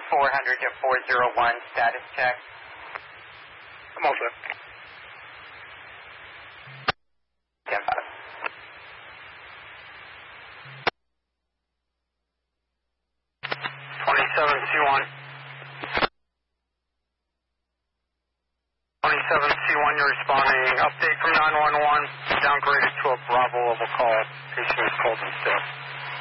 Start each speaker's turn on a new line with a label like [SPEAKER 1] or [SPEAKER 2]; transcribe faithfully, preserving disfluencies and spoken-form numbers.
[SPEAKER 1] four hundred to four oh one, status check.
[SPEAKER 2] I'm all set.
[SPEAKER 1] ten five.
[SPEAKER 2] twenty-seven C one. twenty-seven C one, you're responding. Update from nine one one. Downgraded to a Bravo level call. Patient is cold and stiff.